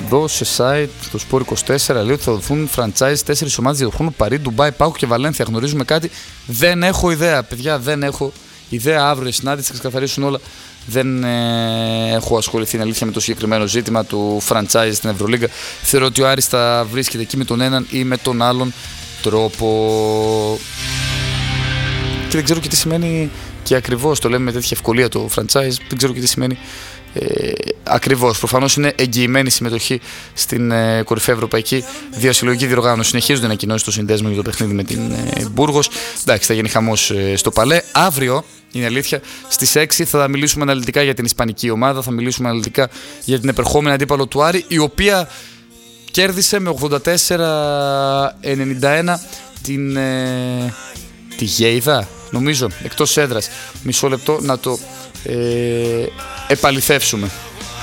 Εδώ σε site, το Sport 24, λέει ότι θα δοθούν franchise 4 ομάδες διαδοχούν: Παρί, Ντουμπάι, Πάοκ και Βαλένθια. Γνωρίζουμε κάτι? Δεν έχω ιδέα, παιδιά, δεν έχω ιδέα. Αύριο η συνάντηση θα ξεκαθαρίσουν όλα. Δεν έχω ασχοληθεί, είναι αλήθεια, με το συγκεκριμένο ζήτημα του franchise στην Ευρωλίγκα. Θεωρώ ότι ο Άρης θα βρίσκεται εκεί με τον έναν ή με τον άλλον τρόπο. Και δεν ξέρω και τι σημαίνει και ακριβώς, το λέμε με τέτοια ευκολία το franchise, δεν ξέρω και τι σημαίνει ακριβώς. Προφανώς είναι εγγυημένη συμμετοχή στην κορυφαία ευρωπαϊκή διασυλλογική διοργάνωση. Συνεχίζονται να ανακοινώσεις το συνδέσμο για το παιχνίδι με την Μπούργος. Εντάξει, θα γίνει χαμός στο Παλέ. Αύριο, είναι αλήθεια, στις 6 θα μιλήσουμε αναλυτικά για την ισπανική ομάδα, θα μιλήσουμε αναλυτικά για την επερχόμενη αντίπαλο του Άρη, η οποία κέρδισε με 84-91 τη Γέιδα, νομίζω, εκτός έδρας. Μισό λεπτό να το επαληθεύσουμε.